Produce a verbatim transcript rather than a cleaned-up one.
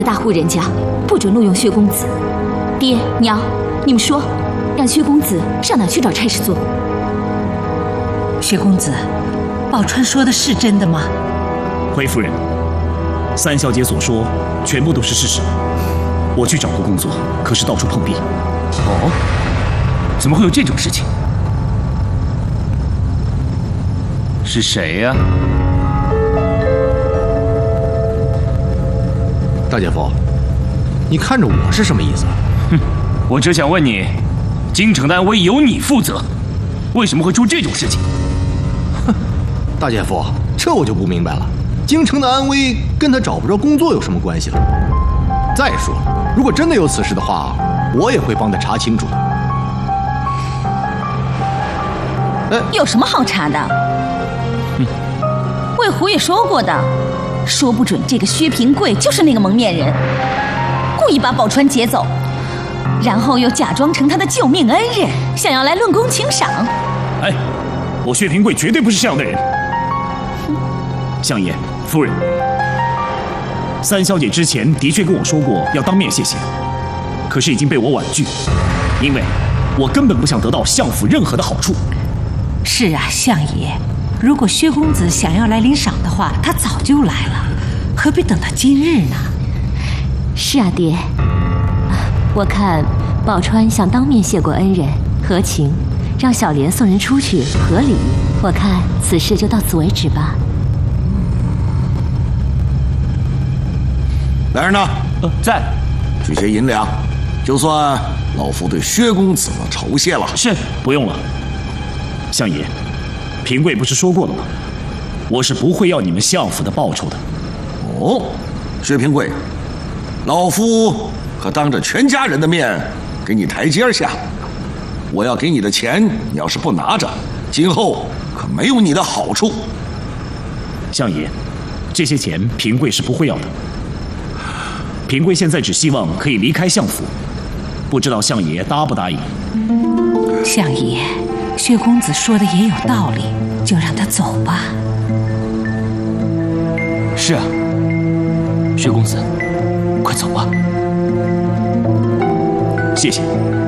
大户人家，不准录用薛公子。爹娘，你们说，让薛公子上哪去找差事做？ 薛公子，宝钏说的是真的吗？ 回夫人，三小姐所说全部都是事实。我去找过工作，可是到处碰壁。 哦，怎么会有这种事情？是谁呀？ 大姐夫，你看着我是什么意思？ 哼，我只想问你，京城的安危由你负责，为什么会出这种事情？ 哼，大姐夫，这我就不明白了。京城的安危跟他找不着工作有什么关系了？再说了，如果真的有此事的话，我也会帮他查清楚的。 哎，有什么好查的？ 嗯， 魏虎也说过的。说不准这个薛平贵就是那个蒙面人，故意把宝钏劫走，然后又假装成他的救命恩人，想要来论功请赏。 哎，我薛平贵绝对不是这样的人。相爷夫人，三小姐之前的确跟我说过要当面谢谢，可是已经被我婉拒，因为我根本不想得到相府任何的好处。 是啊，相爷。如果薛公子想要来领赏的话，他早就来了，何必等到今日呢？ 是啊，爹。我看宝钏想当面谢过恩人，合情，让小莲送人出去，合理。我看此事就到此为止吧。 来人呐， 呃，在。 取些银两，就算老夫对薛公子的酬谢了。 是，不用了。相爷。平贵不是说过了吗？我是不会要你们相府的报酬的。 哦，薛平贵，老夫可当着全家人的面给你台阶下。我要给你的钱，你要是不拿着，今后可没有你的好处。 相爷，这些钱平贵是不会要的。平贵现在只希望可以离开相府，不知道相爷答不答应？ 相爷。薛公子说的也有道理，就让他走吧。 是啊，薛公子，快走吧。 谢谢。